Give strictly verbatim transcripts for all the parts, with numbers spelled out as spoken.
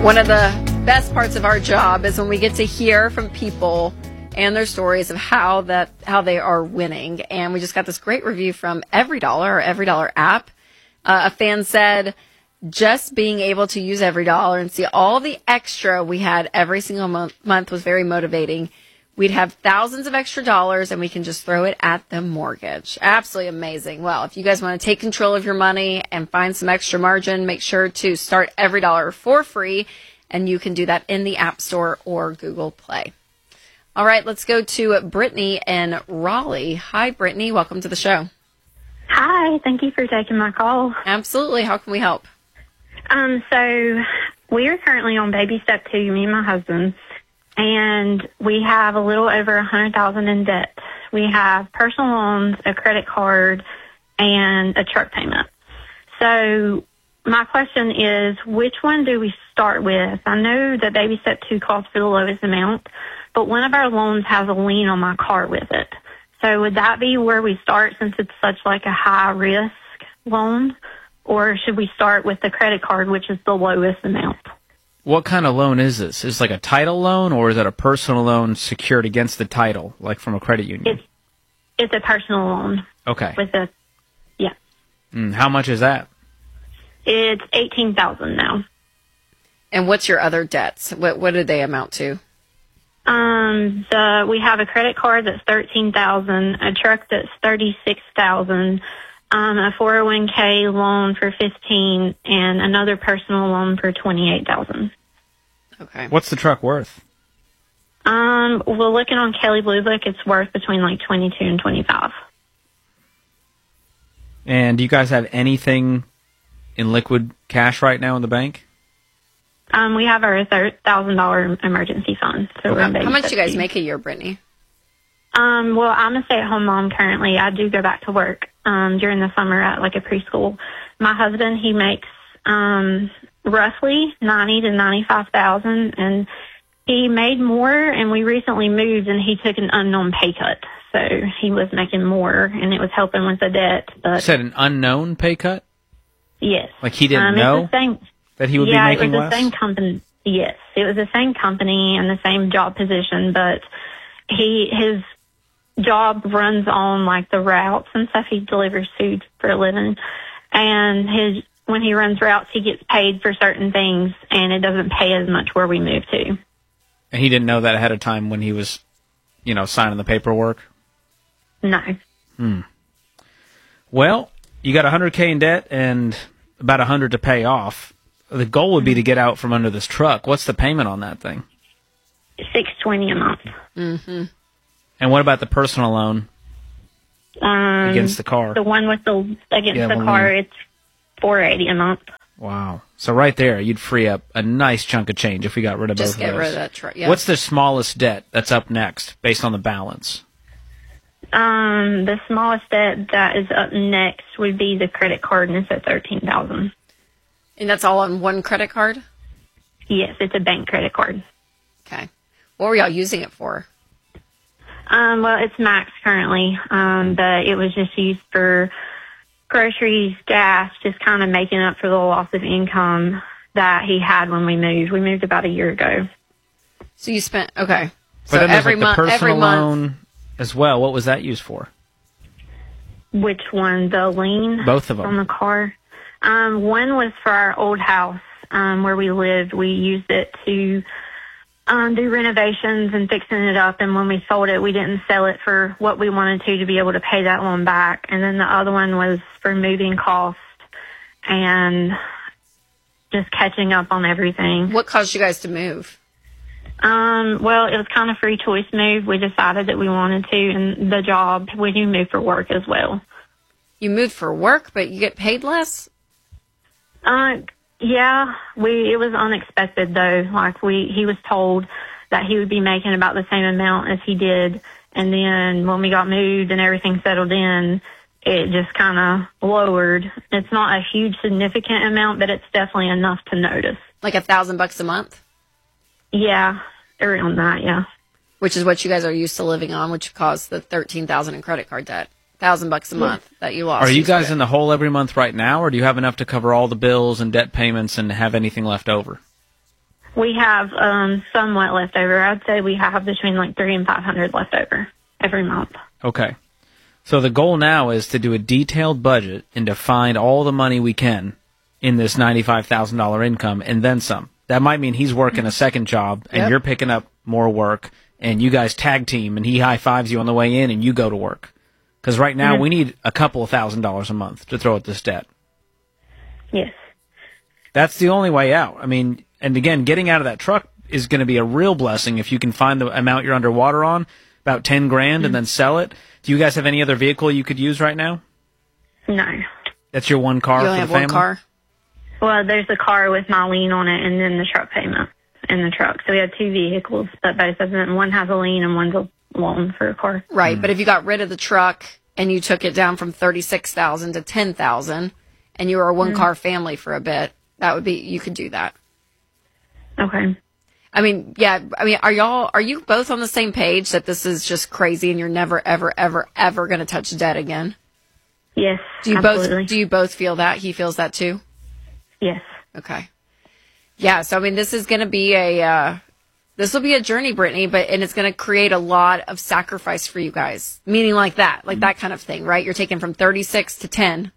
One of the best parts of our job is when we get to hear from people and their stories of how that how they are winning. And we just got this great review from EveryDollar, our EveryDollar app. Uh, a fan said, just being able to use EveryDollar and see all the extra we had every single month, month was very motivating. We'd have thousands of extra dollars and we can just throw it at the mortgage. Absolutely amazing. Well, if you guys want to take control of your money and find some extra margin, make sure to start EveryDollar for free, and you can do that in the App Store or Google Play. All right, let's go to Brittany in Raleigh. Hi, Brittany. Welcome to the show. Hi. Thank you for taking my call. Absolutely. How can we help? Um, so we are currently on baby step two, me and my husband, and we have a little over a hundred thousand in debt. We have personal loans, a credit card, and a truck payment. So my question is, which one do we start with? I know that baby step two calls for the lowest amount, but one of our loans has a lien on my car with it. So would that be where we start since it's such like a high risk loan? Or should we start with the credit card, which is the lowest amount? What kind of loan is this? Is it like a title loan, or is it a personal loan secured against the title, like from a credit union? It's, it's a personal loan. Okay. With a, yeah. Mm, how much is that? It's eighteen thousand dollars now. And what's your other debts? What what do they amount to? Um, the we have a credit card that's thirteen thousand dollars, a truck that's thirty-six thousand dollars, um, a four oh one k loan for fifteen thousand dollars, and another personal loan for twenty-eight thousand dollars. Okay. What's the truck worth? Um, well, looking on Kelley Blue Book, it's worth between like twenty-two and twenty-five. And do you guys have anything in liquid cash right now in the bank? Um, we have our one thousand dollars emergency fund. So Okay. we're on baby How much step do you guys two. make a year, Brittany? Um, well, I'm a stay-at-home mom currently. I do go back to work um, during the summer at like a preschool. My husband, he makes um, roughly ninety to ninety-five thousand, and he made more. And we recently moved, and he took an unknown pay cut, so he was making more, and it was helping with the debt. You But said an unknown pay cut? yes, Like he didn't um, know it's the same, that he would yeah, be making it was less? the same company. Yes, it was the same company and the same job position, but he his job runs on like the routes and stuff. He delivers food for a living, and his when he runs routes, he gets paid for certain things, and it doesn't pay as much where we move to. And he didn't know that ahead of time when he was, you know, signing the paperwork? No. Hmm. Well, you got one hundred K in debt and about one hundred to pay off. The goal would be to get out from under this truck. What's the payment on that thing? Six twenty a month. Mm-hmm. And what about the personal loan Um, against the car? The one with the against Yeah, the one car, lien. it's four eighty a month. Wow. So right there, you'd free up a nice chunk of change if we got rid of Just both get of those. rid of that truck. Yeah. What's the smallest debt that's up next based on the balance? Um, the smallest debt that is up next would be the credit card, and it's at thirteen thousand. And that's all on one credit card? Yes, it's a bank credit card. Okay. What were y'all using it for? Um, well, it's max currently, um, but it was just used for groceries, gas, just kind of making up for the loss of income that he had when we moved. We moved about a year ago. So you spent, okay. But So then there's every like the month, personal every month. loan as well. What was that used for? Which one? The lien? Both of them. On the car? Um, one was for our old house, um, where we lived. We used it to um, do renovations and fixing it up. And when we sold it, we didn't sell it for what we wanted to to be able to pay that loan back. And then the other one was for moving costs and just catching up on everything. What caused you guys to move? Um, well, it was kind of free choice move. We decided that we wanted to, and the job, we do move for work as well. You moved for work, but you get paid less? Uh, yeah, we, it was unexpected though. Like we, he was told that he would be making about the same amount as he did. And then when we got moved and everything settled in, it just kind of lowered. It's not a huge significant amount, but it's definitely enough to notice. Like a thousand bucks a month? Yeah, around that, yeah. Which is what you guys are used to living on, which caused the thirteen thousand in credit card debt. Thousand bucks a month that you lost. Are you guys in the hole every month right now, or do you have enough to cover all the bills and debt payments and have anything left over? we have um, somewhat left over. I'd say we have between like three and five hundred left over every month. Okay. So the goal now is to do a detailed budget and to find all the money we can in this ninety-five thousand dollars income and then some. That might mean he's working a second job and Yep. you're picking up more work and you guys tag team and he high-fives you on the way in and you go to work. Because right now Mhm. we need a couple of thousand dollars a month to throw at this debt. Yes. That's the only way out. I mean, and again, getting out of that truck is going to be a real blessing if you can find the amount you're underwater on, about ten grand, Mm-hmm. and then sell it. Do you guys have any other vehicle you could use right now? No. That's your one car You for only the have family? one car. Well, there's a car with my lien on it and then the truck payment in the truck. So we have two vehicles, but both of them, one has a lien and one's a loan for a car. Right, but if you got rid of the truck and you took it down from thirty-six thousand to ten thousand and you were a one-car family for a bit, that would be, you could do that. Okay. I mean, yeah, I mean, are y'all, are you both on the same page that this is just crazy and you're never, ever, ever, ever going to touch debt again? Yes, Do you absolutely. both, do you both feel that? He feels that too? Yes. Okay. Yeah, so I mean, this is going to be a, uh, this will be a journey, Brittany, but, and it's going to create a lot of sacrifice for you guys. Meaning like that, like that kind of thing, right? You're taking from thirty-six to ten.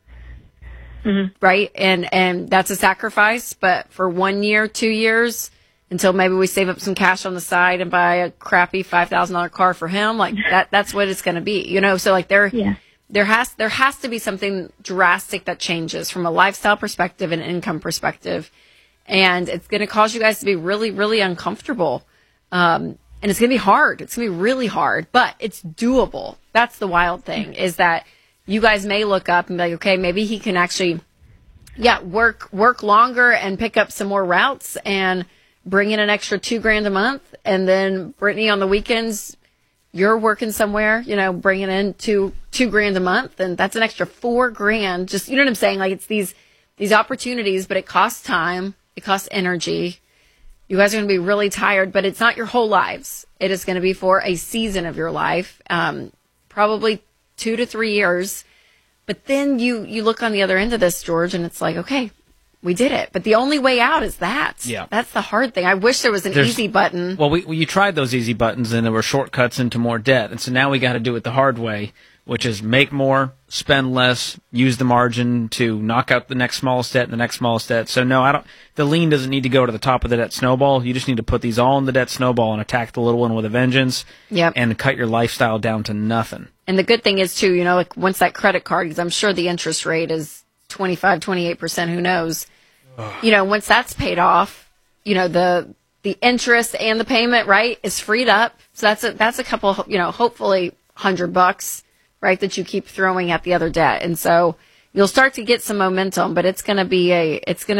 Mhm. Right? And, and that's a sacrifice, but for one year, two years, until maybe we save up some cash on the side and buy a crappy five thousand dollars car for him, like that, that's what it's going to be, you know? So like there, Yeah. there has, there has to be something drastic that changes from a lifestyle perspective and income perspective. And it's going to cause you guys to be really, really uncomfortable. Um, and it's going to be hard. It's going to be really hard, but it's doable. That's the wild thing, is that you guys may look up and be like, okay, maybe he can actually, yeah, work, work longer and pick up some more routes and bring in an extra two grand a month. And then Brittany on the weekends, you're working somewhere, you know, bringing in two, two grand a month. And that's an extra four grand. Just, you know what I'm saying? Like it's these, these opportunities, but it costs time. It costs energy. You guys are going to be really tired, but it's not your whole lives. It is going to be for a season of your life, um, probably two to three years. But then you, you look on the other end of this, George, and it's like, okay, we did it. But the only way out is that. Yeah. That's the hard thing. I wish there was an There's- easy button. Well, we, we you tried those easy buttons, and there were shortcuts into more debt, and so now we got to do it the hard way, which is make more, spend less, use the margin to knock out the next smallest debt and the next smallest debt. So no, I don't. The lien doesn't need to go to the top of the debt snowball. You just need to put these all in the debt snowball and attack the little one with a vengeance. Yep. And cut your lifestyle down to nothing. And the good thing is, too, you know, like once that credit card, because I'm sure the interest rate is twenty-five, twenty-eight percent, who knows? You know, once that's paid off, you know, the the interest and the payment, right, is freed up. So that's a, that's a couple, you know, hopefully hundred bucks, right, that you keep throwing at the other debt. And so you'll start to get some momentum, but it's going to be a, it's going to